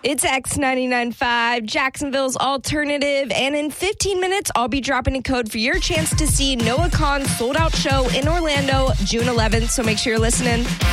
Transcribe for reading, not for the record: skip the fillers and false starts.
It's X99.5, Jacksonville's alternative, and in 15 minutes, I'll be dropping a code for your chance to see Noah Kahan's sold-out show in Orlando, June 11th, so make sure you're listening.